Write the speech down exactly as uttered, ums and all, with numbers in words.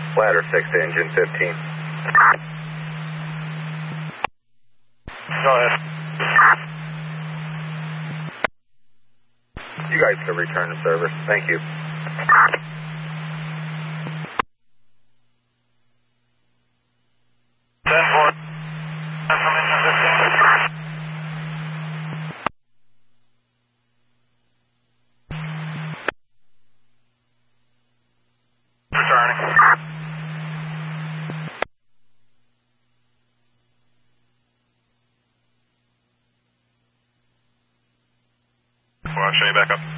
Ladder six to engine fifteen. Go ahead. You guys can return to service. Thank you. ten four. From engine fifteen. Returning. Well, I'll show you back up.